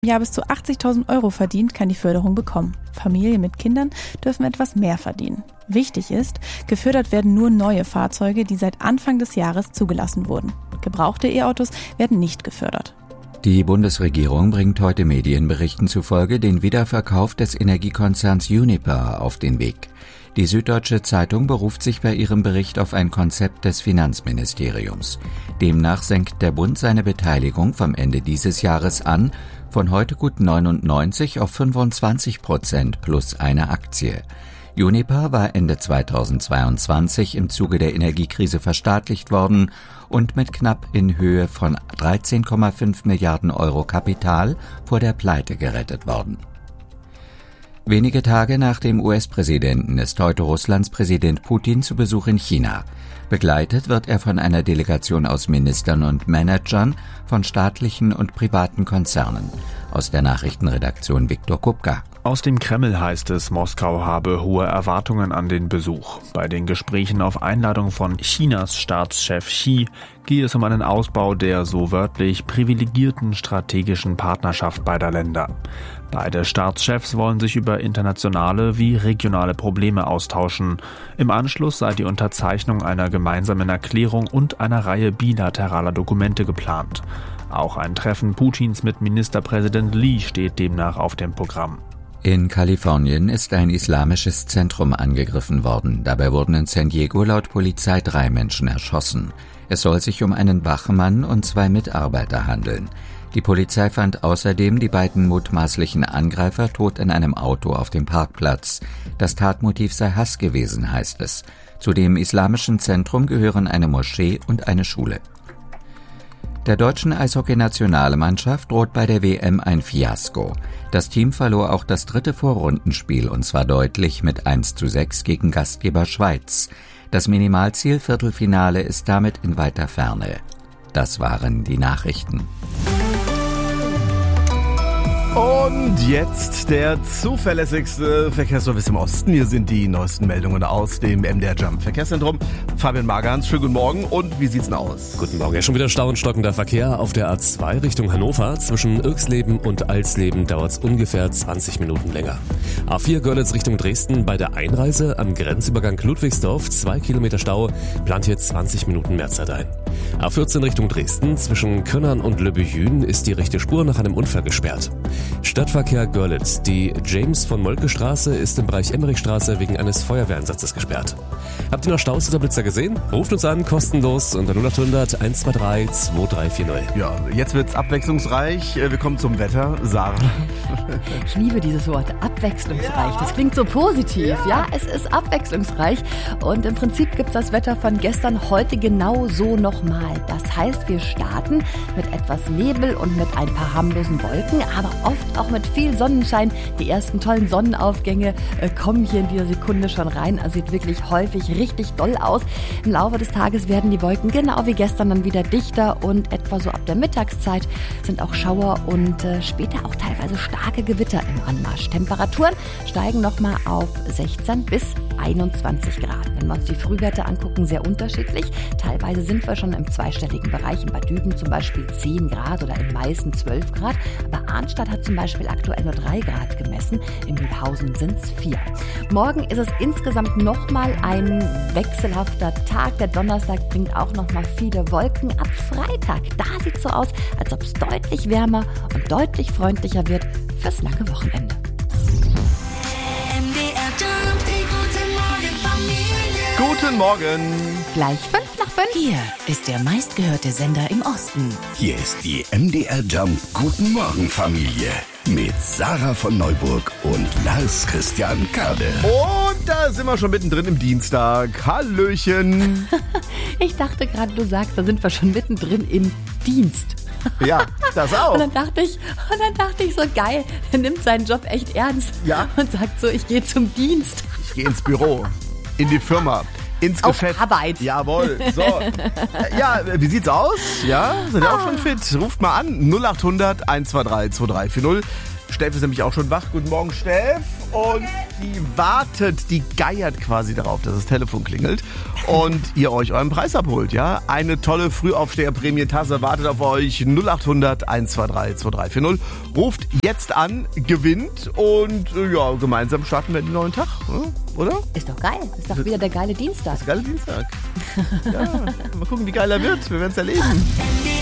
Jahr bis zu 80.000 € verdient, kann die Förderung bekommen. Familien mit Kindern dürfen etwas mehr verdienen. Wichtig ist, gefördert werden nur neue Fahrzeuge, die seit Anfang des Jahres zugelassen wurden. Gebrauchte E-Autos werden nicht gefördert. Die Bundesregierung bringt heute Medienberichten zufolge den Wiederverkauf des Energiekonzerns Uniper auf den Weg. Die Süddeutsche Zeitung beruft sich bei ihrem Bericht auf ein Konzept des Finanzministeriums. Demnach senkt der Bund seine Beteiligung vom Ende dieses Jahres an, von heute gut 99 auf 25% plus eine Aktie. Uniper war Ende 2022 im Zuge der Energiekrise verstaatlicht worden und mit knapp in Höhe von 13,5 Milliarden € Kapital vor der Pleite gerettet worden. Wenige Tage nach dem US-Präsidenten ist heute Russlands Präsident Putin zu Besuch in China. Begleitet wird er von einer Delegation aus Ministern und Managern von staatlichen und privaten Konzernen. Aus der Nachrichtenredaktion Viktor Kupka. Aus dem Kreml heißt es, Moskau habe hohe Erwartungen an den Besuch. Bei den Gesprächen auf Einladung von Chinas Staatschef Xi gehe es um einen Ausbau der, so wörtlich, privilegierten strategischen Partnerschaft beider Länder. Beide Staatschefs wollen sich über internationale wie regionale Probleme austauschen. Im Anschluss sei die Unterzeichnung einer gemeinsamen Erklärung und einer Reihe bilateraler Dokumente geplant. Auch ein Treffen Putins mit Ministerpräsident Li steht demnach auf dem Programm. In Kalifornien ist ein islamisches Zentrum angegriffen worden. Dabei wurden in San Diego laut Polizei 3 Menschen erschossen. Es soll sich um einen Wachmann und 2 Mitarbeiter handeln. Die Polizei fand außerdem die beiden mutmaßlichen Angreifer tot in einem Auto auf dem Parkplatz. Das Tatmotiv sei Hass gewesen, heißt es. Zu dem islamischen Zentrum gehören eine Moschee und eine Schule. Der deutschen Eishockey-Nationalmannschaft droht bei der WM ein Fiasko. Das Team verlor auch das 3. Vorrundenspiel und zwar deutlich mit 1:6 gegen Gastgeber Schweiz. Das Minimalziel Viertelfinale ist damit in weiter Ferne. Das waren die Nachrichten. Und jetzt der zuverlässigste Verkehrsservice im Osten. Hier sind die neuesten Meldungen aus dem MDR Jump Verkehrszentrum. Fabian Margans, schönen guten Morgen. Und wie sieht's denn aus? Guten Morgen. Ja, schon wieder Stau und stockender Verkehr auf der A2 Richtung Hannover. Zwischen Irxleben und Alsleben dauert es ungefähr 20 Minuten länger. A4 Görlitz Richtung Dresden bei der Einreise am Grenzübergang Ludwigsdorf 2 Kilometer Stau, plant hier 20 Minuten mehr Zeit ein. A14 Richtung Dresden zwischen Könnern und Löbbehüen ist die rechte Spur nach einem Unfall gesperrt. Stadtverkehr Görlitz. Die James-von-Moltke-Straße ist im Bereich Emmerichstraße wegen eines Feuerwehreinsatzes gesperrt. Habt ihr noch Staus oder Blitzer gesehen? Ruft uns an, kostenlos unter 0800 123 2340. Ja, jetzt wird's abwechslungsreich. Wir kommen zum Wetter. Sarah. Ich liebe dieses Wort, abwechslungsreich. Das klingt so positiv. Ja, es ist abwechslungsreich. Und im Prinzip gibt's das Wetter von gestern heute genau so nochmal. Das heißt, wir starten mit etwas Nebel und mit ein paar harmlosen Wolken, aber oft auch mit viel Sonnenschein. Die ersten tollen Sonnenaufgänge kommen hier in dieser Sekunde schon rein. Also sieht wirklich häufig richtig doll aus. Im Laufe des Tages werden die Wolken genau wie gestern dann wieder dichter und etwa so ab der Mittagszeit sind auch Schauer und später auch teilweise starke Gewitter im Anmarsch. Temperaturen steigen nochmal auf 16 bis 21 Grad. Wenn wir uns die Frühwerte angucken, sehr unterschiedlich. Teilweise sind wir schon im zweistelligen Bereich. In Bad Düben zum Beispiel 10 Grad oder in Meißen 12 Grad. Aber Arnstadt hat zum Beispiel aktuell nur 3 Grad gemessen. In Mühlhausen sind es 4. Morgen ist es insgesamt nochmal ein wechselhafter Tag. Der Donnerstag bringt auch nochmal viele Wolken. Ab Freitag, da sieht es so aus, als ob es deutlich wärmer und deutlich freundlicher wird fürs lange Wochenende. Guten Morgen. Gleich 5:05. Hier ist der meistgehörte Sender im Osten. Hier ist die MDR Jump Guten Morgen Familie mit Sarah von Neuburg und Lars Christian Kade. Und da sind wir schon mittendrin im Dienstag. Hallöchen. Ich dachte gerade, du sagst, da sind wir schon mittendrin im Dienst. Ja, das auch. Und dann dachte ich so, geil, er nimmt seinen Job echt ernst. Ja. Und sagt so, ich gehe zum Dienst. Ich gehe ins Büro, in die Firma, ins Geschäft. Auf Arbeit. Jawohl. So. Ja, wie sieht's aus? Ja, seid ihr auch schon fit? Ruft mal an. 0800 123 2340. Steff ist nämlich auch schon wach. Guten Morgen, Steff. Und die geiert quasi darauf, dass das Telefon klingelt und ihr euch euren Preis abholt, ja? Eine tolle Frühaufsteher-Prämientasse wartet auf euch. 0800 123 2340. Ruft jetzt an, gewinnt und ja, gemeinsam starten wir den neuen Tag, oder? Ist doch geil. Ist doch wieder der geile Dienstag. Das ist der geile Dienstag. Ja, mal gucken, wie geil er wird. Wir werden es erleben.